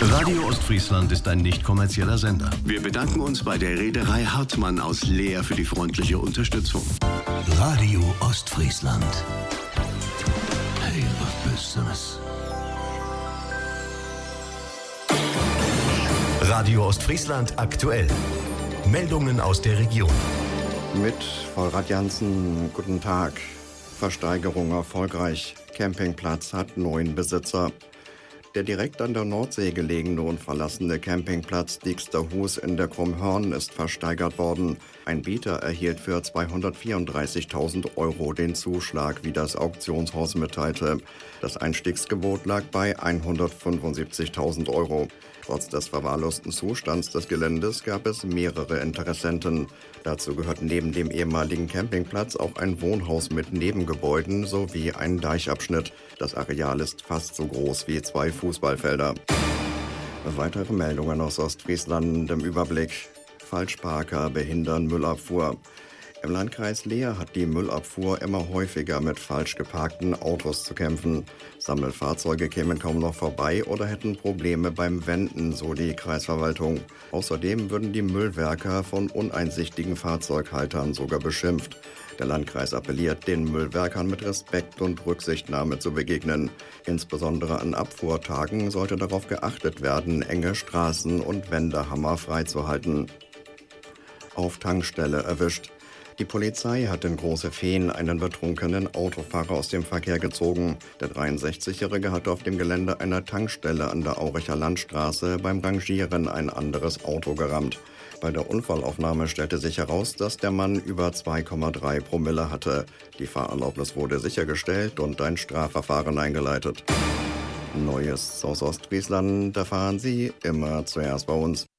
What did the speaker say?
Radio Ostfriesland ist ein nicht kommerzieller Sender. Wir bedanken uns bei der Reederei Hartmann aus Leer für die freundliche Unterstützung. Radio Ostfriesland. Hey, was Besseres. Radio Ostfriesland aktuell. Meldungen aus der Region. Mit Volrad Jansen, guten Tag. Versteigerung erfolgreich. Campingplatz hat 9 Besitzer. Der direkt an der Nordsee gelegene und verlassene Campingplatz Dieksterhus in der Krummhörn ist versteigert worden. Ein Bieter erhielt für 234.000 € den Zuschlag, wie das Auktionshaus mitteilte. Das Einstiegsgebot lag bei 175.000 €. Trotz des verwahrlosten Zustands des Geländes gab es mehrere Interessenten. Dazu gehört neben dem ehemaligen Campingplatz auch ein Wohnhaus mit Nebengebäuden sowie ein Deichabschnitt. Das Areal ist fast so groß wie 2 Fußballfelder. Weitere Meldungen aus Ostfriesland im Überblick. Falschparker behindern Müllabfuhr. Im Landkreis Leer hat die Müllabfuhr immer häufiger mit falsch geparkten Autos zu kämpfen. Sammelfahrzeuge kämen kaum noch vorbei oder hätten Probleme beim Wenden, so die Kreisverwaltung. Außerdem würden die Müllwerker von uneinsichtigen Fahrzeughaltern sogar beschimpft. Der Landkreis appelliert, den Müllwerkern mit Respekt und Rücksichtnahme zu begegnen. Insbesondere an Abfuhrtagen sollte darauf geachtet werden, enge Straßen und Wendehammer freizuhalten. Auf Tankstelle erwischt. Die Polizei hat in Große Fehn einen betrunkenen Autofahrer aus dem Verkehr gezogen. Der 63-Jährige hatte auf dem Gelände einer Tankstelle an der Auricher Landstraße beim Rangieren ein anderes Auto gerammt. Bei der Unfallaufnahme stellte sich heraus, dass der Mann über 2,3 Promille hatte. Die Fahrerlaubnis wurde sichergestellt und ein Strafverfahren eingeleitet. Neues aus Ostfriesland erfahren Sie immer zuerst bei uns.